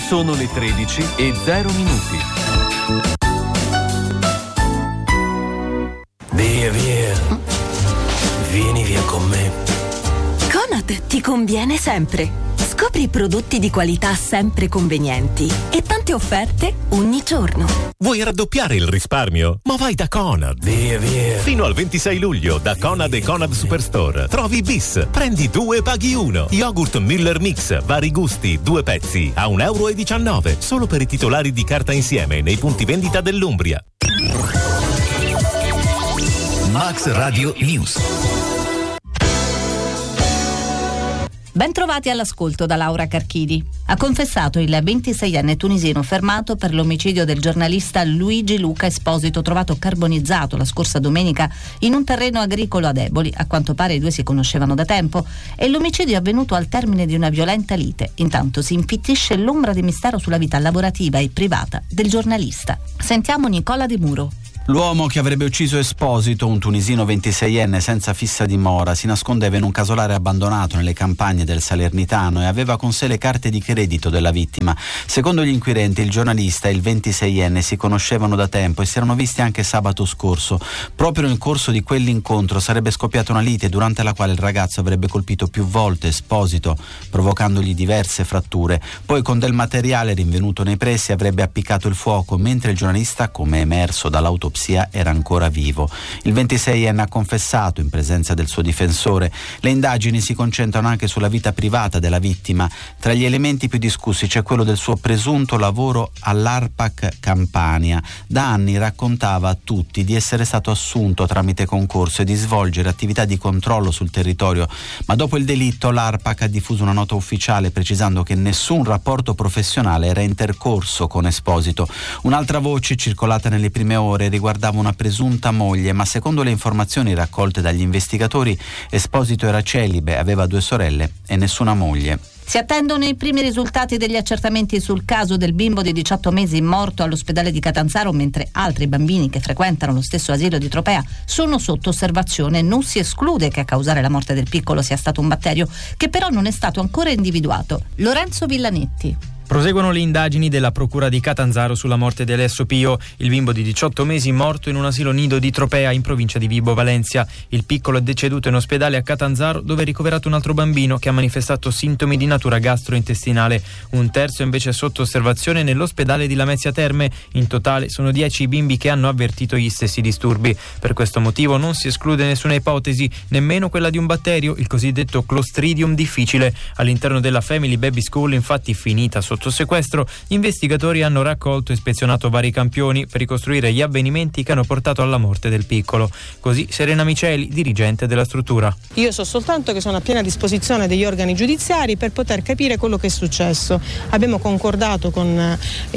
Sono le 13:0. Via, vieni via con me. Conad ti conviene sempre. Scopri prodotti di qualità sempre convenienti e tante offerte ogni giorno. Vuoi raddoppiare il risparmio? Ma vai da Conad. Via. Fino al 26 luglio da Conad e Conad Superstore trovi bis, prendi 2 e paghi 1. Yogurt Müller Mix, vari gusti, 2 pezzi a €1,19 solo per i titolari di carta insieme nei punti vendita dell'Umbria. Max Radio News. Ben trovati all'ascolto da Laura Carchidi. Ha confessato il 26enne tunisino fermato per l'omicidio del giornalista Luigi Luca Esposito, trovato carbonizzato la scorsa domenica in un terreno agricolo ad Eboli. A quanto pare i due si conoscevano da tempo e l'omicidio è avvenuto al termine di una violenta lite. Intanto si infittisce l'ombra di mistero sulla vita lavorativa e privata del giornalista. Sentiamo Nicola De Muro. L'uomo che avrebbe ucciso Esposito, un tunisino 26enne senza fissa dimora, si nascondeva in un casolare abbandonato nelle campagne del Salernitano e aveva con sé le carte di credito della vittima. Secondo gli inquirenti, il giornalista e il 26enne si conoscevano da tempo e si erano visti anche sabato scorso. Proprio nel corso di quell'incontro sarebbe scoppiata una lite durante la quale il ragazzo avrebbe colpito più volte Esposito, provocandogli diverse fratture. Poi con del materiale rinvenuto nei pressi avrebbe appiccato il fuoco, mentre il giornalista, come è emerso dall'autopsia, era ancora vivo. Il 26enne ha confessato in presenza del suo difensore. Le indagini si concentrano anche sulla vita privata della vittima. Tra gli elementi più discussi c'è quello del suo presunto lavoro all'ARPAC Campania. Da anni raccontava a tutti di essere stato assunto tramite concorso e di svolgere attività di controllo sul territorio, ma dopo il delitto l'ARPAC ha diffuso una nota ufficiale precisando che nessun rapporto professionale era intercorso con Esposito. Un'altra voce circolata nelle prime ore riguardava una presunta moglie, ma secondo le informazioni raccolte dagli investigatori Esposito era celibe, aveva 2 sorelle e nessuna moglie. Si attendono i primi risultati degli accertamenti sul caso del bimbo di 18 mesi morto all'ospedale di Catanzaro, mentre altri bambini che frequentano lo stesso asilo di Tropea sono sotto osservazione. Non si esclude che a causare la morte del piccolo sia stato un batterio, che però non è stato ancora individuato. Lorenzo Villanetti. Proseguono le indagini della Procura di Catanzaro sulla morte di Alessio Pio, il bimbo di 18 mesi morto in un asilo nido di Tropea in provincia di Vibo Valentia. Il piccolo è deceduto in ospedale a Catanzaro, dove è ricoverato un altro bambino che ha manifestato sintomi di natura gastrointestinale. Un terzo invece è sotto osservazione nell'ospedale di Lamezia Terme. In totale sono 10 i bimbi che hanno avvertito gli stessi disturbi. Per questo motivo non si esclude nessuna ipotesi, nemmeno quella di un batterio, il cosiddetto Clostridium difficile. All'interno della Family Baby School, infatti, finita sotto sequestro, gli investigatori hanno raccolto e ispezionato vari campioni per ricostruire gli avvenimenti che hanno portato alla morte del piccolo. Così Serena Miceli, dirigente della struttura. Io so soltanto che sono a piena disposizione degli organi giudiziari per poter capire quello che è successo. Abbiamo concordato con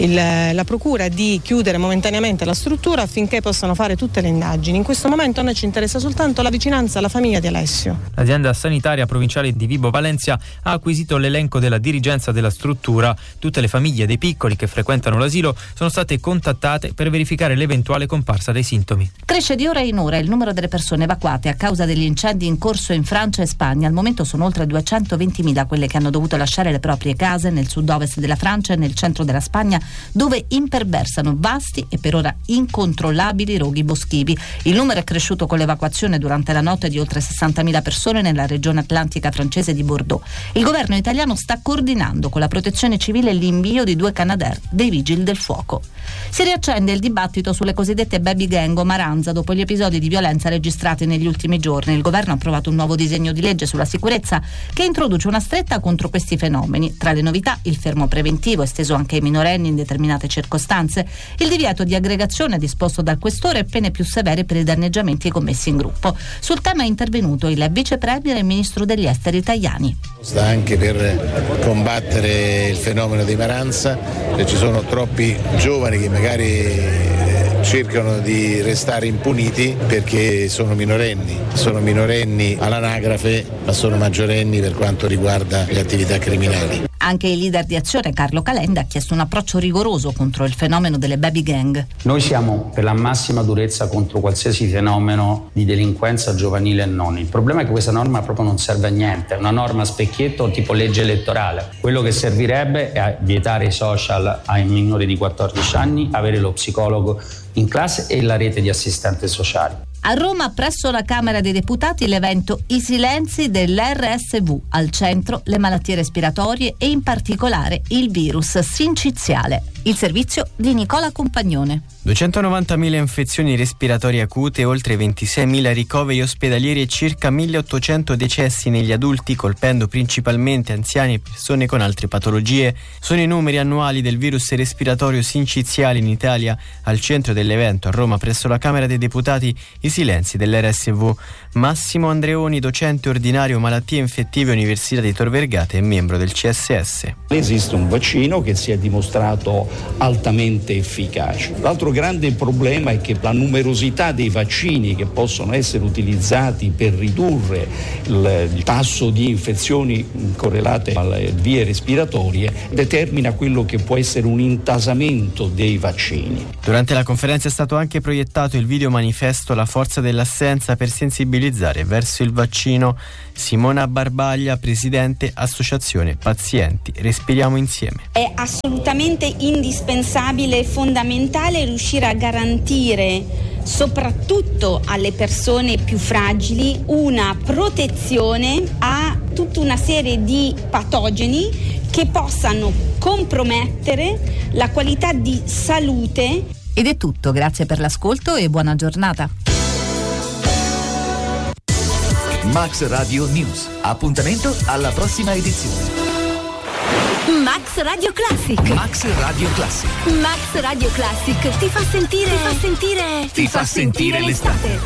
la procura di chiudere momentaneamente la struttura affinché possano fare tutte le indagini. In questo momento a noi ci interessa soltanto la vicinanza alla famiglia di Alessio. L'azienda sanitaria provinciale di Vibo Valentia ha acquisito l'elenco della dirigenza della struttura. Tutte le famiglie dei piccoli che frequentano l'asilo sono state contattate per verificare l'eventuale comparsa dei sintomi. Cresce di ora in ora il numero delle persone evacuate a causa degli incendi in corso in Francia e Spagna. Al momento sono oltre 220.000 quelle che hanno dovuto lasciare le proprie case nel sud-ovest della Francia e nel centro della Spagna, dove imperversano vasti e per ora incontrollabili roghi boschivi. Il numero è cresciuto con l'evacuazione durante la notte di oltre 60.000 persone nella regione atlantica francese di Bordeaux. Il governo italiano sta coordinando con la protezione civile l'invio di 2 Canadair dei vigili del fuoco. Si riaccende il dibattito sulle cosiddette baby gang o maranza dopo gli episodi di violenza registrati negli ultimi giorni. Il governo ha approvato un nuovo disegno di legge sulla sicurezza che introduce una stretta contro questi fenomeni. Tra le novità, il fermo preventivo esteso anche ai minorenni in determinate circostanze, il divieto di aggregazione disposto dal questore e pene più severe per i danneggiamenti commessi in gruppo. Sul tema è intervenuto il vice premier e ministro degli esteri Tajani. Sta anche per combattere il fenomeno di maranza, ci sono troppi giovani che magari cercano di restare impuniti perché sono minorenni all'anagrafe, ma sono maggiorenni per quanto riguarda le attività criminali. Anche il leader di Azione, Carlo Calenda, ha chiesto un approccio rigoroso contro il fenomeno delle baby gang. Noi siamo per la massima durezza contro qualsiasi fenomeno di delinquenza giovanile e non. Il problema è che questa norma proprio non serve a niente, è una norma a specchietto tipo legge elettorale. Quello che servirebbe è vietare i social ai minori di 14 anni, avere lo psicologo in classe e la rete di assistenti sociali. A Roma, presso la Camera dei Deputati, l'evento I silenzi dell'RSV, al centro le malattie respiratorie e in particolare il virus sinciziale. Il servizio di Nicola Compagnone. 290.000 infezioni respiratorie acute, oltre 26.000 ricoveri ospedalieri e circa 1.800 decessi negli adulti, colpendo principalmente anziani e persone con altre patologie. Sono i numeri annuali del virus respiratorio sinciziale in Italia. Al centro dell'evento, a Roma, presso la Camera dei Deputati, i silenzi dell'RSV. Massimo Andreoni, docente ordinario malattie infettive Università di Tor Vergata e membro del CSS. Esiste un vaccino che si è dimostrato altamente efficace. L'altro grande problema è che la numerosità dei vaccini che possono essere utilizzati per ridurre il tasso di infezioni correlate alle vie respiratorie determina quello che può essere un intasamento dei vaccini. Durante la conferenza è stato anche proiettato il video manifesto La forza dell'assenza per sensibilizzare verso il vaccino. Simona Barbaglia, presidente Associazione Pazienti Respiriamo Insieme. È assolutamente indispensabile e fondamentale riuscire a garantire soprattutto alle persone più fragili una protezione a tutta una serie di patogeni che possano compromettere la qualità di salute. Ed è tutto, grazie per l'ascolto e buona giornata. Max Radio News. Appuntamento alla prossima edizione. Max Radio Classic. Max Radio Classic. Max Radio Classic ti fa sentire l'estate.